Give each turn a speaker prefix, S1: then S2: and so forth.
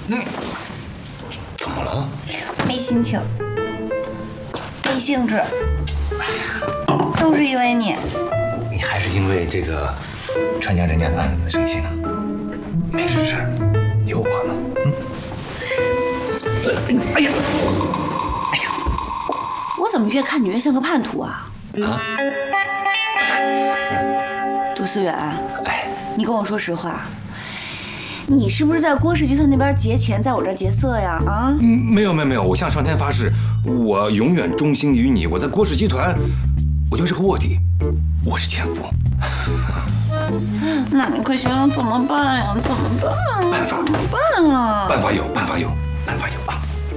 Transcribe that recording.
S1: 怎么了？
S2: 没心情，没兴致，都是因为你。
S1: 你还是因为这个川江人家的案子生气呢？没事，有我呢。哎呀，
S2: 我怎么越看你越像个叛徒啊？
S1: 啊？
S2: 杜思远，
S1: 哎，
S2: 你跟我说实话，你是不是在郭氏集团那边劫钱，在我这劫色呀？啊？
S1: 没有，我向上天发誓，我永远忠心于你。我在郭氏集团，我就是个卧底，我是前夫。
S2: 那你快想想怎么办呀？怎么办？
S1: 办法？
S2: 怎么办啊？
S1: 办法有。